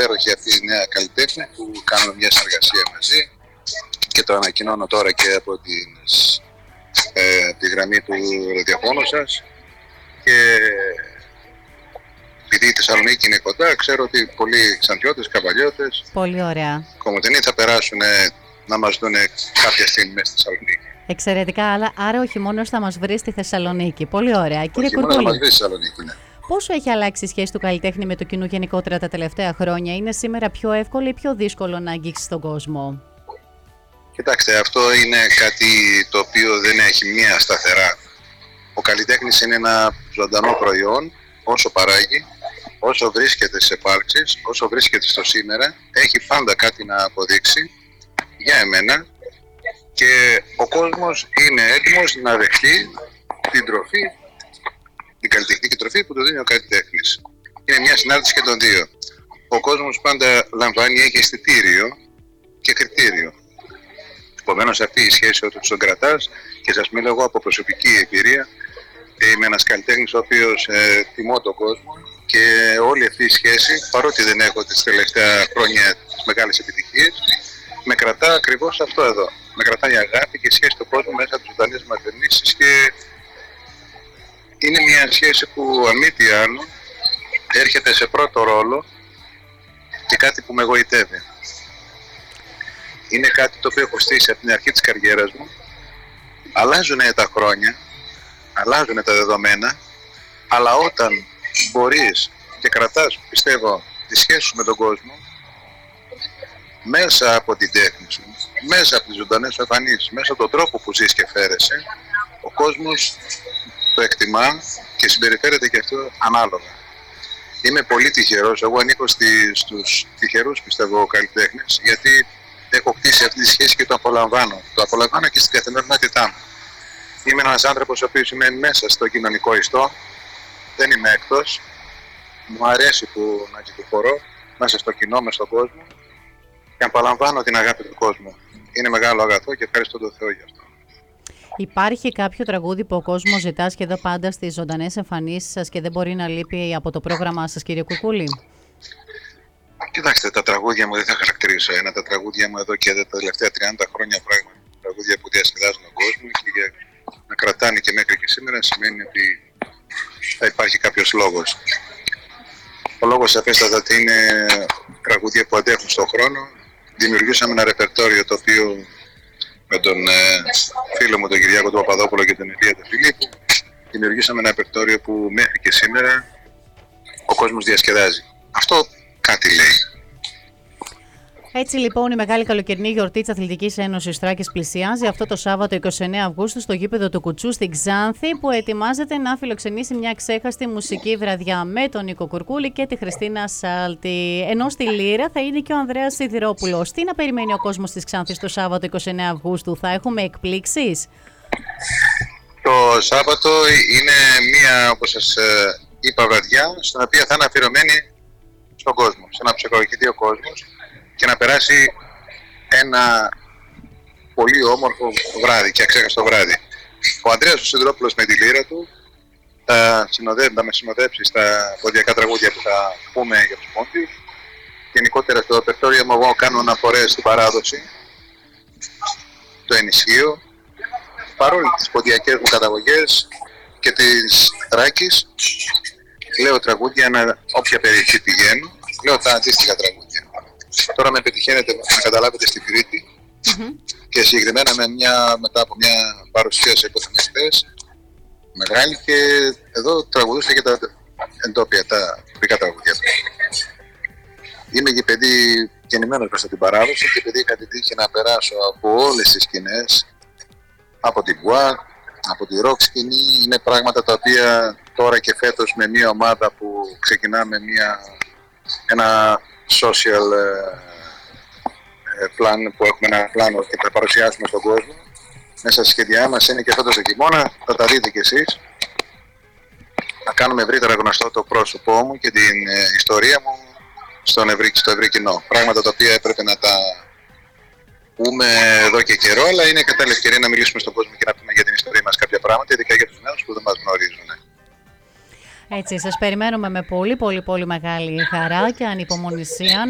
υπέροχη αυτή η νέα καλλιτέχνη που κάνουμε μια συνεργασία μαζί και το ανακοινώνω τώρα και από τη γραμμή του ραδιοφώνου σας. Και επειδή η Θεσσαλονίκη είναι κοντά, ξέρω ότι πολλοί Ξαντιώτες, Καβαλιώτες, πολύ ωραία, Κομοτηνοί θα περάσουν να μας δουν κάποια στιγμή μέσα στη Θεσσαλονίκη. Εξαιρετικά, άρα ο χειμώνας θα μας βρει στη Θεσσαλονίκη. Πολύ ωραία. Κύριε Κουρκούλη, θα μας βρει στη Θεσσαλονίκη, ναι. Πόσο έχει αλλάξει η σχέση του καλλιτέχνη με το κοινό γενικότερα τα τελευταία χρόνια? Είναι σήμερα πιο εύκολο ή πιο δύσκολο να αγγίξει τον κόσμο? Κοιτάξτε, αυτό είναι κάτι το οποίο δεν έχει μία σταθερά. Ο καλλιτέχνης είναι ένα ζωντανό προϊόν, όσο παράγει, όσο βρίσκεται σε επάρξεις, όσο βρίσκεται στο σήμερα, έχει πάντα κάτι να αποδείξει για εμένα και ο κόσμος είναι έτοιμος να δεχτεί την τροφή, την καλλιτεχνική τροφή που του δίνει ο καλλιτέχνης. Είναι μια συνάρτηση και των δύο. Ο κόσμος πάντα λαμβάνει, έχει αισθητήριο και κριτήριο. Επομένως αυτή η σχέση όταν τον κρατάς, και σας μιλώ εγώ από προσωπική εμπειρία, είμαι ένας καλλιτέχνης ο οποίος τιμώ τον κόσμο και όλη αυτή η σχέση, παρότι δεν έχω τις τελευταία χρόνια τις μεγάλες επιτυχίες, με κρατά ακριβώς αυτό εδώ. Με κρατάει η αγάπη και η σχέση του κόσμου μέσα από τις ζωντανές ματενήσεις και είναι μια σχέση που αν μη τι άλλο έρχεται σε πρώτο ρόλο και κάτι που με εγωιτεύει. Είναι κάτι το οποίο έχω στήσει από την αρχή της καριέρας μου. Αλλάζουν τα χρόνια, αλλάζουν τα δεδομένα, αλλά όταν μπορείς και κρατάς, πιστεύω, τη σχέση σου με τον κόσμο, μέσα από την τέχνη σου, μέσα από τις ζωντανές σου εμφανίσεις, μέσα από τον τρόπο που ζεις και φέρεσαι, ο κόσμος το εκτιμά και συμπεριφέρεται και αυτό ανάλογα. Είμαι πολύ τυχερός, εγώ ανήκω στους τυχερούς, πιστεύω, καλλιτέχνες, γιατί έχω κτίσει αυτή τη σχέση και το απολαμβάνω. Το απολαμβάνω και στην καθημερινότητά μου. Είμαι ένας άνθρωπος ο οποίος είμαι μέσα στο κοινωνικό ιστό, δεν είμαι εκτός. Μου αρέσει που να κυκλοφορώ μέσα στο κοινό, μέσα στον κόσμο και απολαμβάνω την αγάπη του κόσμου. Είναι μεγάλο αγαθό και ευχαριστώ τον Θεό γι' αυτό. Υπάρχει κάποιο τραγούδι που ο κόσμος ζητά σχεδόν πάντα στις ζωντανές εμφανίσεις σας και δεν μπορεί να λείπει από το πρόγραμμά σας, κύριε Κουρκούλη? Κοιτάξτε, τα τραγούδια μου δεν θα χαρακτηρίσω ένα. Τα τραγούδια μου εδώ και τα τελευταία 30 χρόνια πράγματι. Τραγούδια που διασκεδάζουν τον κόσμο και να κρατάνε και μέχρι και σήμερα σημαίνει ότι θα υπάρχει κάποιος λόγος. Ο λόγος σαφέστατα είναι τραγούδια που αντέχουν στον χρόνο. Δημιουργήσαμε ένα ρεπερτόριο το οποίο με τον φίλο μου τον Κυριάκο του Παπαδόπουλο και τον Ηλία του Φιλίππου δημιουργήσαμε ένα ρεπερτόριο που μέχρι και σήμερα ο κόσμος διασκεδάζει. Αυτό κάτι λέει. Έτσι λοιπόν η μεγάλη καλοκαιρινή γιορτή της Αθλητικής Ένωσης Θράκης πλησιάζει αυτό το Σάββατο 29 Αυγούστου στο γήπεδο του Κουτσού στην Ξάνθη, που ετοιμάζεται να φιλοξενήσει μια ξέχαστη μουσική βραδιά με τον Νίκο Κουρκούλη και τη Χριστίνα Σάλτη. Ενώ στη Λύρα θα είναι και ο Ανδρέας Σιδηρόπουλος. Τι να περιμένει ο κόσμος της Ξάνθης το Σάββατο 29 Αυγούστου, θα έχουμε εκπλήξεις? Το Σάββατο είναι μια, όπως σας είπα, βραδιά στην οποία θα είναι αφιερωμένη στον κόσμο, σε να ψυχολογηθεί ο κόσμος και να περάσει ένα πολύ όμορφο βράδυ και αξέχαστο βράδυ. Ο Ανδρέας ο Σιδηρόπουλος με τη λύρα του θα με συνοδέψει στα ποντιακά τραγούδια που θα πούμε για τους πόντιους. Γενικότερα στο ρεπερτόριο μου εγώ κάνω αναφορές στην παράδοση, το ενισχύω, παρόλο τις ποντιακές μου καταγωγές και της Θράκης. Λέω τραγούδια όποια περιοχή πηγαίνω, λέω τα αντίστοιχα τραγούδια. Τώρα με πετυχαίνετε να καταλάβετε στην Κρήτη και συγκεκριμένα μετά από μια παρουσίαση που είχαμε χθες μεγάλη, και εδώ τραγουδούσα και τα εντόπια, τα τοπικά τραγούδια. Είμαι και παιδί γεννημένος μέσα στην παράδοση και επειδή είχα την τύχη να περάσω από όλες τις σκηνές, από την Μπουά, από τη ροκ σκηνή, είναι πράγματα τα οποία τώρα και φέτος με μια ομάδα που ξεκινάμε ένα social plan, που έχουμε ένα πλάνο και θα παρουσιάσουμε στον κόσμο. Μέσα στη σχέδιά μας είναι και φέτος το χειμώνα, θα τα δείτε κι εσείς. Να κάνουμε ευρύτερα γνωστό το πρόσωπό μου και την ιστορία μου στο ευρύ κοινό. Πράγματα τα οποία έπρεπε να τα πούμε εδώ και καιρό, αλλά είναι κατάλληλη ευκαιρία να μιλήσουμε στον κόσμο και να πούμε για την ιστορία μας κάποια πράγματα, ειδικά για τους νέους που δεν μας γνωρίζουν. Έτσι, σας περιμένουμε με πολύ μεγάλη χαρά και ανυπομονησία